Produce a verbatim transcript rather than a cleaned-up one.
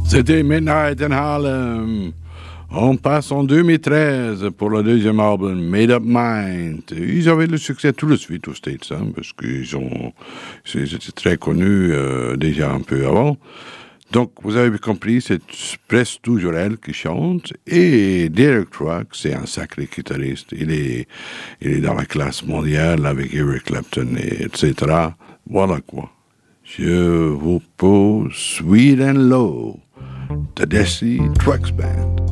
C'était Midnight in Harlem. On passe en deux mille treize pour le deuxième album, Made Up Mind. Ils avaient le succès tout de suite aux States, hein, parce qu'ils ont, ils étaient très connus euh, déjà un peu avant. Donc, vous avez compris, c'est presque toujours elle qui chante. Et Derek Trucks, c'est un sacré guitariste. Il est, il est dans la classe mondiale avec Eric Clapton, et et cetera. Voilà quoi. Je vous pose Sweet and Low, the Desi Trucks Band.